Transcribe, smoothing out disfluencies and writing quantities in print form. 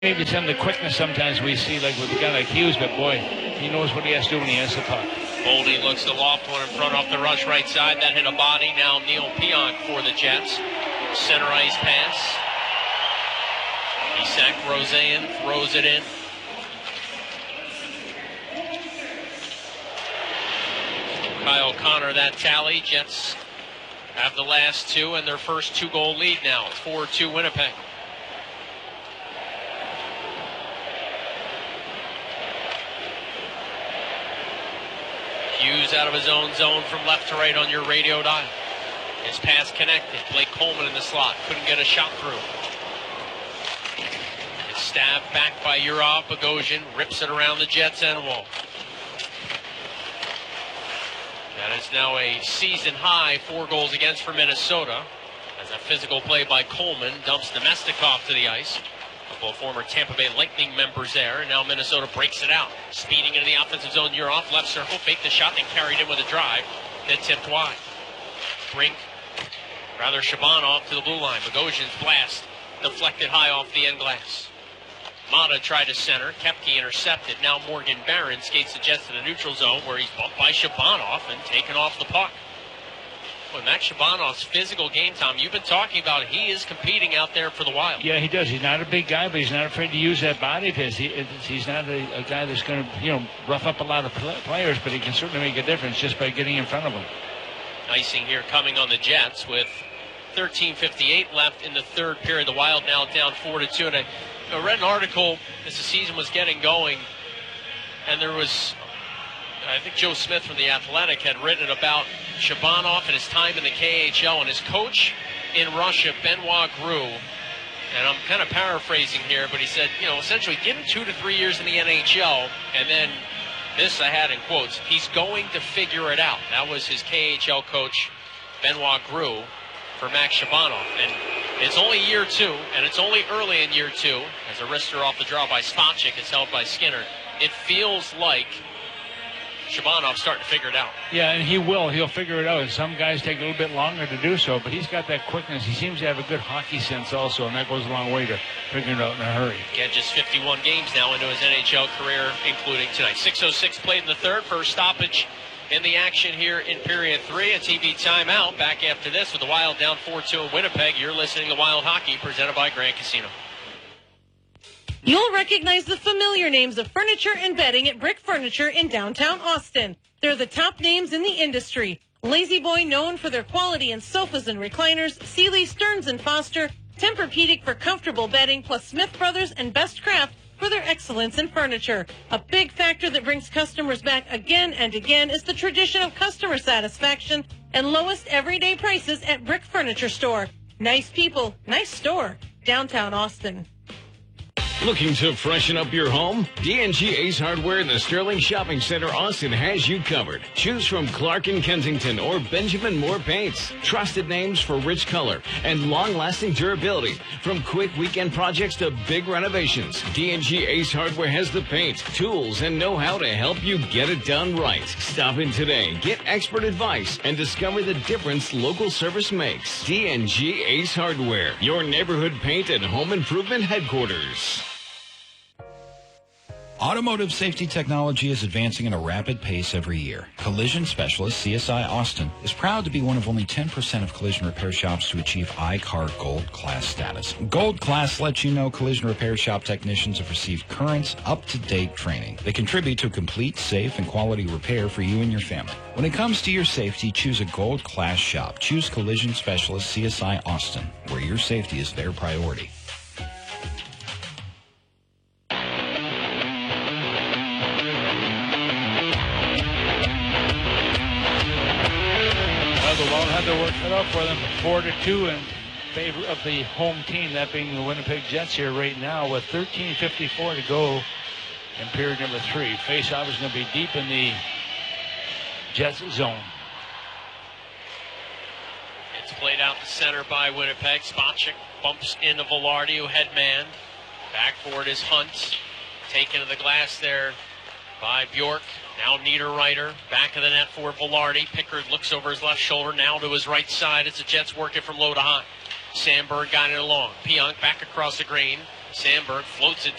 Maybe some of the quickness sometimes we see, like with a guy like Hughes, but boy, he knows what he has to do when he has the puck. Boldy looks to loft one in front off the rush right side. That hit a body. Now Neil Pionk for the Jets. Center ice pass. Isak Rosean throws it in. Kyle Connor, that tally. Jets have the last two and their first 2-goal lead now. 4-2 Winnipeg. Hughes out of his own zone from left to right on your radio dial. His pass connected. Blake Coleman in the slot. Couldn't get a shot through. It's stabbed back by Yurov. Bogosian rips it around the Jets end wall. That is now a season high 4 goals against for Minnesota. As a physical play by Coleman dumps Nemestikov to the ice. A couple of former Tampa Bay Lightning members there, and now Minnesota breaks it out. Speeding into the offensive zone, Yurov, left circle, faked the shot, then carried in with a drive, then tipped wide. Brink, rather Shabanov to the blue line. Bogosian's blast deflected high off the end glass. Mata tried to center, Koepke intercepted. Now Morgan Barron skates the Jets to the neutral zone, where he's bumped by Shabanov and taken off the puck. Well, Max Shabanov's physical game, Tom, you've been talking about, he is competing out there for the Wild. Yeah, he does. He's not a big guy, but he's not afraid to use that body of his. He's not a guy that's going to, rough up a lot of players, but he can certainly make a difference just by getting in front of them. Icing here coming on the Jets with 13:58 left in the third period. The Wild now down 4-2. And I read an article as the season was getting going, and there was, I think Joe Smith from The Athletic had written about Shabanov and his time in the KHL, and his coach in Russia, Benoit Gru, and I'm kind of paraphrasing here, but he said, essentially give him 2 to 3 years in the NHL, and then this I had in quotes, he's going to figure it out. That was his KHL coach, Benoit Gru, for Max Shabanov. And it's only year 2, and it's only early in year 2, as a wrister off the draw by Spacek is held by Skinner. It feels like Shabanov's starting to figure it out. Yeah, and he will. He'll figure it out. And some guys take a little bit longer to do so, but he's got that quickness. He seems to have a good hockey sense also, and that goes a long way to figuring it out in a hurry. Again, just 51 games now into his NHL career, including tonight. 6:06 played in the third. First stoppage in the action here in period 3. A TV timeout. Back after this with the Wild down 4-2 in Winnipeg. You're listening to Wild Hockey, presented by Grand Casino. You'll recognize the familiar names of furniture and bedding at Brick Furniture in downtown Austin. They're the top names in the industry. Lazy Boy, known for their quality in sofas and recliners, Sealy, Stearns & Foster, Tempur-Pedic for comfortable bedding, plus Smith Brothers and Best Craft for their excellence in furniture. A big factor that brings customers back again and again is the tradition of customer satisfaction and lowest everyday prices at Brick Furniture Store. Nice people, nice store, downtown Austin. Looking to freshen up your home? D&G Ace Hardware in the Sterling Shopping Center, Austin has you covered. Choose from Clark & Kensington or Benjamin Moore paints. Trusted names for rich color and long-lasting durability. From quick weekend projects to big renovations, D&G Ace Hardware has the paint, tools, and know-how to help you get it done right. Stop in today, get expert advice, and discover the difference local service makes. D&G Ace Hardware, your neighborhood paint and home improvement headquarters. Automotive safety technology is advancing at a rapid pace every year. Collision specialist CSI Austin is proud to be one of only 10% of collision repair shops to achieve iCar Gold Class status. Gold Class lets you know collision repair shop technicians have received current, up-to-date training. They contribute to a complete, safe, and quality repair for you and your family. When it comes to your safety, choose a Gold Class shop. Choose Collision Specialist CSI Austin, where your safety is their priority. Had to work it out for them. 4-2 in favor of the home team, that being the Winnipeg Jets here right now with 13:54 to go in period number 3. Face-off is going to be deep in the Jets zone. It's played out the center by Winnipeg. Spacek bumps into Velarde, who head man. Back for it is Hunt. Taken to the glass there by Bjork. Now Niederreiter, back of the net for Velarde. Pickard looks over his left shoulder, now to his right side as the Jets work it from low to high. Sandberg got it along. Pionk back across the green. Sandberg floats it